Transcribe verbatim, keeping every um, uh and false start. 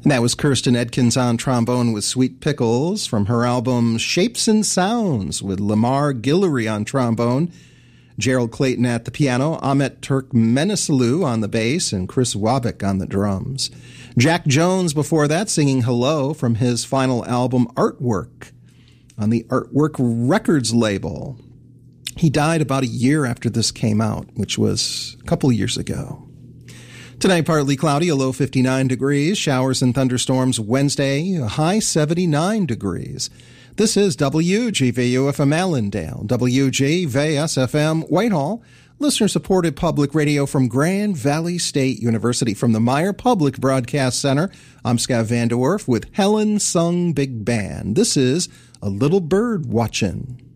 That was Kirsten Edkins on trombone with Sweet Pickles from her album Shapes and Sounds with Lamar Guillory on trombone, Gerald Clayton at the piano, Ahmet Turkmenisoglu on the bass, and Chris Wabik on the drums. Jack Jones before that singing Hello from his final album Artwork on the Artwork Records label. He died about a year after this came out, which was a couple years ago. Tonight, partly cloudy, a low fifty-nine degrees. Showers and thunderstorms Wednesday, a high seventy-nine degrees. This is W G V U F M Allendale, W G V S F M Whitehall, listener-supported public radio from Grand Valley State University. From the Meyer Public Broadcast Center, I'm Scott Van Der Werf with Helen Sung Big Band. This is A Little Bird Watchin'.